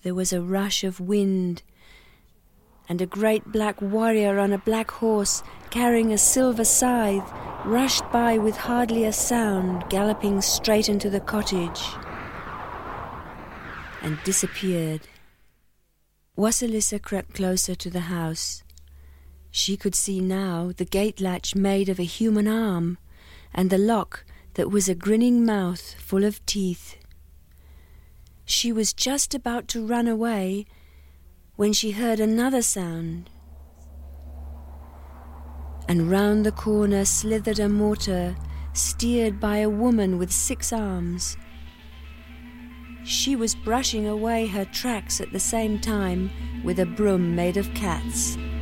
there was a rush of wind, and a great black warrior on a black horse, carrying a silver scythe, rushed by with hardly a sound, galloping straight into the cottage, and disappeared. Wasilisa crept closer to the house. She could see now the gate latch made of a human arm, and the lock that was a grinning mouth full of teeth. She was just about to run away when she heard another sound, and round the corner slithered a mortar, steered by a woman with 6 arms. She was brushing away her tracks at the same time with a broom made of cats.